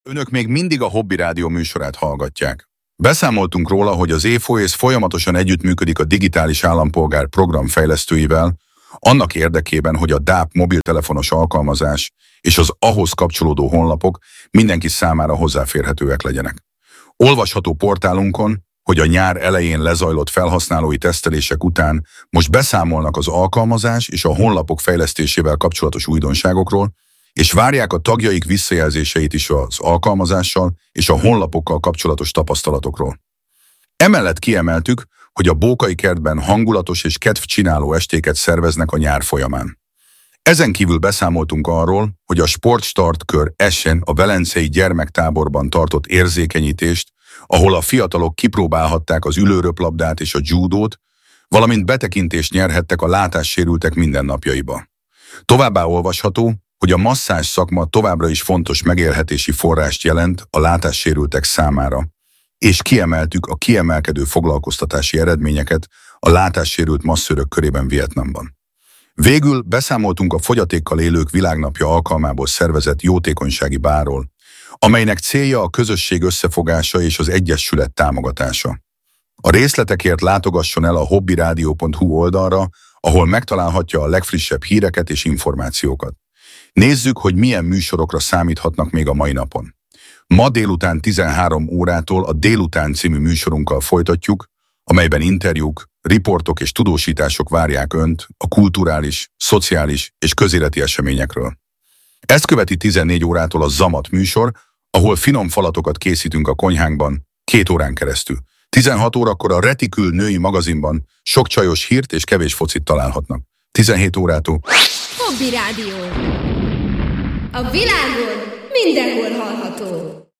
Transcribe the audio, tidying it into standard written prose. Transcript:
Önök még mindig a Hobby Rádió műsorát hallgatják. Beszámoltunk róla, hogy az ÉFOÉSZ folyamatosan együttműködik a digitális állampolgár program fejlesztőivel, annak érdekében, hogy a DAP mobiltelefonos alkalmazás és az ahhoz kapcsolódó honlapok mindenki számára hozzáférhetőek legyenek. Olvasható portálunkon, hogy a nyár elején lezajlott felhasználói tesztelések után most beszámolnak az alkalmazás és a honlapok fejlesztésével kapcsolatos újdonságokról, és várják a tagjaik visszajelzéseit is az alkalmazással és a honlapokkal kapcsolatos tapasztalatokról. Emellett kiemeltük, hogy a Bókai kertben hangulatos és kedvcsináló estéket szerveznek a nyár folyamán. Ezen kívül beszámoltunk arról, hogy a Sportstart kör Essen a velencei gyermektáborban tartott érzékenyítést, ahol a fiatalok kipróbálhatták az ülőröplabdát és a judót, valamint betekintést nyerhettek a látássérültek mindennapjaiba. Továbbá olvasható, hogy a masszázs szakma továbbra is fontos megélhetési forrást jelent a látássérültek számára, és kiemeltük a kiemelkedő foglalkoztatási eredményeket a látássérült masszőrök körében Vietnamban. Végül beszámoltunk a fogyatékkal élők világnapja alkalmából szervezett jótékonysági bálról, amelynek célja a közösség összefogása és az egyesület támogatása. A részletekért látogasson el a hobbyradio.hu oldalra, ahol megtalálhatja a legfrissebb híreket és információkat. Nézzük, hogy milyen műsorokra számíthatnak még a mai napon. Ma délután 13 órától a Délután című műsorunkkal folytatjuk, amelyben interjúk, riportok és tudósítások várják Önt a kulturális, szociális és közéleti eseményekről. Ezt követi 14 órától a Zamat műsor, ahol finom falatokat készítünk a konyhánkban 2 órán keresztül. 16 órakor a Retikül női magazinban sok csajos hírt és kevés focit találhatnak. 17 órától Hobby Rádió. A világon mindenhol hallható.